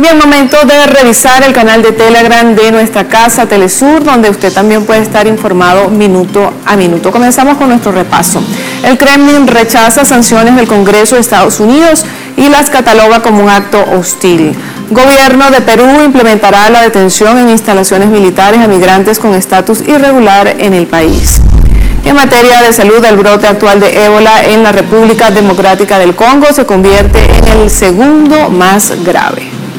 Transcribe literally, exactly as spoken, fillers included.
Bien, momento de revisar el canal de Telegram de nuestra casa Telesur, donde usted también puede estar informado minuto a minuto. Comenzamos con nuestro repaso. El Kremlin rechaza sanciones del Congreso de Estados Unidos y las cataloga como un acto hostil. Gobierno de Perú implementará la detención en instalaciones militares a migrantes con estatus irregular en el país. En materia de salud, el brote actual de ébola en la República Democrática del Congo se convierte en el segundo más grave.